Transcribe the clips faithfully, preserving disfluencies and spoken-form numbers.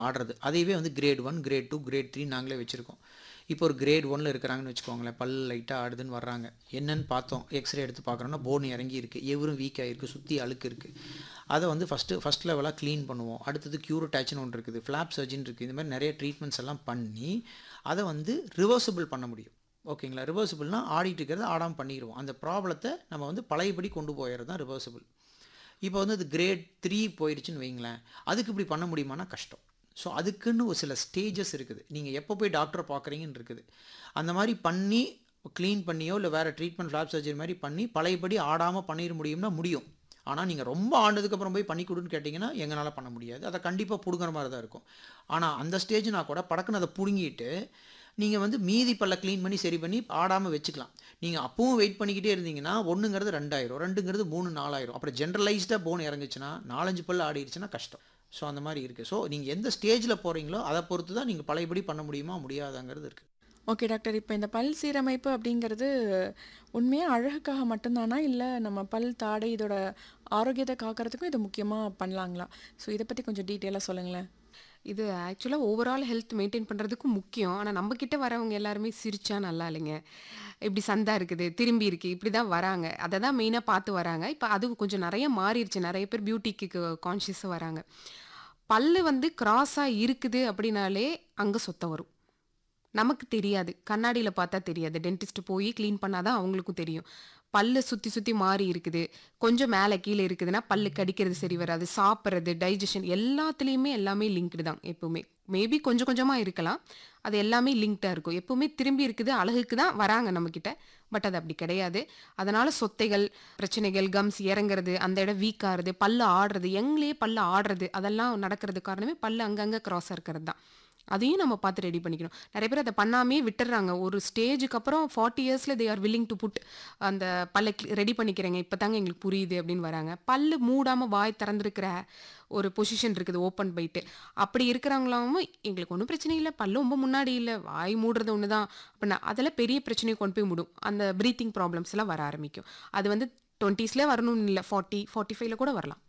ஆடுறது. அதையவே வந்து grade one, great two, grade three நாங்களே வச்சுருக்கோம். இப்போ ஒரு கிரேட் ஒன்ல இருக்கிறாங்கன்னு வச்சுக்கோங்களேன், பல் லைட்டாக ஆடுதுன்னு வர்றாங்க. என்னன்னு பார்த்தோம், எக்ஸ்ரே எடுத்து பார்க்குறோன்னா போன் இறங்கி இருக்குது, எவரும் வீக் ஆகிருக்கு, சுற்றி அழுக்கு இருக்குது. அதை வந்து ஃபஸ்ட்டு ஃபஸ்ட் லெவலாக க்ளீன் பண்ணுவோம். அடுத்தது க்யூரோடாச்னு ஒன்று இருக்குது, ஃப்ளாப் சர்ஜன் இருக்குது. இந்த மாதிரி நிறைய ட்ரீட்மெண்ட்ஸ் எல்லாம் பண்ணி அதை வந்து ரிவர்சிபிள் பண்ண முடியும். ஓகேங்களா? ரிவர்சிபிள்னால் ஆடிட்டு இருக்கிறத ஆடாமல் பண்ணிடுவோம். அந்த ப்ராப்ளத்தை நம்ம வந்து பழையபடி கொண்டு போயிடுறது தான் ரிவர்சிபிள். இப்போ வந்து அது கிரேட் த்ரீ போயிடுச்சுன்னு வைங்களேன், அதுக்கு இப்படி பண்ண முடியுமானா கஷ்டம். ஸோ அதுக்குன்னு ஒரு சில ஸ்டேஜஸ் இருக்குது. நீங்கள் எப்போ போய் டாக்டரை பார்க்குறீங்கன்னு இருக்குது. அந்த மாதிரி பண்ணி க்ளீன் பண்ணியோ இல்லை வேறு ட்ரீட்மெண்ட் ஃப்ளாப் சர்ஜரி மாதிரி பண்ணி பழையபடி ஆடாமல் பண்ணிட முடியும்னா முடியும். ஆனால் நீங்கள் ரொம்ப ஆண்டதுக்கப்புறம் போய் பண்ணி கொடுன்னு கேட்டிங்கன்னா எங்களால் பண்ண முடியாது. அதை கண்டிப்பாக பிடுங்குற மாதிரி தான் இருக்கும். ஆனால் அந்த ஸ்டேஜ்னா கூட படக்குன்னு அதை பிடுங்கிட்டு நீங்கள் வந்து மீதி பல்ல க்ளீன் பண்ணி சரி பண்ணி ஆடாமல் வச்சுக்கலாம். நீங்கள் அப்பவும் வெயிட் பண்ணிக்கிட்டே இருந்தீங்கன்னா ஒன்றுங்கிறது ரெண்டாயிரம், ரெண்டுங்கிறது மூணு நாலாயிரம். அப்புறம் ஜென்ரலைஸ்டாக போன் இறங்குச்சுன்னா நாலஞ்சு பல் ஆடிடுச்சுன்னா கஷ்டம். ஸோ அந்த மாதிரி இருக்குது. ஸோ நீங்கள் எந்த ஸ்டேஜில் போகிறீங்களோ அதை பொறுத்து தான் நீங்கள் பழையபடி பண்ண முடியுமா முடியாதாங்கிறது இருக்குது. ஓகே டாக்டர், இப்போ இந்த பல் சீரமைப்பு அப்படிங்கிறது உண்மையாக அழகுக்காக மட்டும்தானா, இல்லை நம்ம பல் தாடை இதோட ஆரோக்கியத்தை காக்கிறதுக்கும் இது முக்கியமாக பண்ணலாங்களா? ஸோ இதை பற்றி கொஞ்சம் டீட்டெயிலாக சொல்லுங்களேன். இது ஆக்சுவலாக ஓவரால் ஹெல்த் மெயின்டைன் பண்ணுறதுக்கும் முக்கியம். ஆனால் நம்மக்கிட்ட வரவங்க எல்லாருமே சிரிச்சா நல்லா இல்லைங்க, இப்படி சந்தா இருக்குது, திரும்பி இருக்குது, இப்படி தான் வராங்க. அதை தான் மெயினாக பார்த்து வராங்க. இப்போ அது கொஞ்சம் நிறைய மாறிடுச்சு. நிறைய பேர் பியூட்டிக்கு கான்ஷியஸாக வராங்க. பல்லு வந்து கிராஸாக இருக்குது அப்படின்னாலே அங்கே சொத்தை வரும். நமக்கு தெரியாது, கண்ணாடியில் பார்த்தா தெரியாது. டென்டிஸ்ட் போய் க்ளீன் பண்ணாதான் அவங்களுக்கும் தெரியும். பல்லு சுற்றி சுற்றி மாறி இருக்குது, கொஞ்சம் மேலே கீழே இருக்குதுன்னா பல்லு கடிக்கிறது சரி வராது, சாப்பிட்றது, டைஜஷன் எல்லாத்துலேயுமே எல்லாமே லிங்க்டு தான் எப்போவுமே. மேபி கொஞ்சம் கொஞ்சமாக இருக்கலாம், அது எல்லாமே லிங்க்டாக இருக்கும். எப்போவுமே திரும்பி இருக்குது, அழகுக்கு தான் வராங்க நம்மக்கிட்ட. பட் அது அப்படி கிடையாது. அதனால் சொத்தைகள், பிரச்சனைகள், கம்ஸ் இறங்குறது, அந்த இடம் வீக் ஆகிறது, பல்லு ஆடுறது, எங்களே பல்லு ஆடுறது, அதெல்லாம் நடக்கிறது காரணமே பல்லு அங்கங்கே க்ராஸாக இருக்கிறது தான். அதையும் நம்ம பார்த்து ரெடி பண்ணிக்கணும். நிறைய பேர் அதை பண்ணாமே விட்டுறாங்க. ஒரு ஸ்டேஜுக்கு அப்புறம் ஃபார்ட்டி இயர்ஸில் they are willing to put அந்த பல்லை ரெடி பண்ணிக்கிறேங்க, இப்போ தாங்க எங்களுக்கு புரியுது அப்படின்னு வராங்க. பல்லு மூடாமல் வாய் திறந்துருக்கிற ஒரு பொசிஷன் இருக்குது, ஓப்பன் பைட்டு. அப்படி இருக்கிறவங்களாவும் எங்களுக்கு ஒன்றும் பிரச்சனை இல்லை, பல்லு ரொம்ப முன்னாடி இல்லை, வாய் மூடுறது ஒன்று தான் அப்படின்னா அதெல்லாம் பெரிய பிரச்சனையை கொண்டு போய் மூடும். அந்த ப்ரீத்திங் ப்ராப்ளம்ஸ் எல்லாம் வர ஆரம்பிக்கும். அது வந்து டுவெண்ட்டீஸ்லேயே வரணும்னு இல்லை, ஃபார்ட்டி ஃபார்ட்டி ஃபைவ்ல கூட வரலாம்.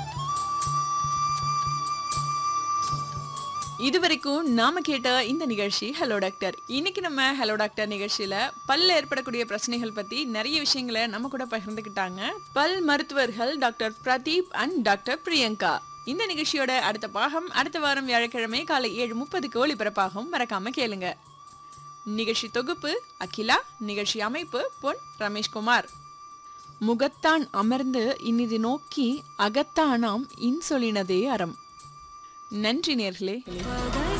இதுவரைக்கும் நாம கேட்ட இந்த நிகழ்ச்சி ஹலோ டாக்டர். இன்னைக்கு நம்ம ஹலோ டாக்டர் நிகழ்ச்சியில பல்ல ஏற்படக்கூடிய பிரச்சனைகள் பத்தி நிறைய விஷயங்களை நம்ம கூட பகிர்ந்துக்கிட்டாங்க பல் மருத்துவர்கள் doctor Pradeep and doctor Priyanka. இந்த நிகழ்ச்சியோட அடுத்த பாகம் அடுத்த வாரம் வியாழக்கிழமை காலை ஏழு முப்பதுக்கு ஒளிபரப்பாகும், மறக்காம கேளுங்க. நிகழ்ச்சி தொகுப்பு அகிலா, நிகழ்ச்சி அமைப்பு பொன் ரமேஷ்குமார். முகத்தான் அமர்ந்து இனிது நோக்கி அகத்தானாம் இன்சொலினதே அறம். நன்றி நேர்களே.